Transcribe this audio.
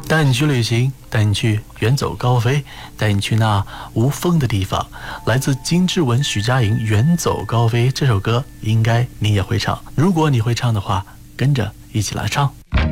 带你去旅行，带你去远走高飞，带你去那无风的地方。来自金志文、许佳莹《远走高飞》这首歌，应该你也会唱。如果你会唱的话，跟着一起来唱。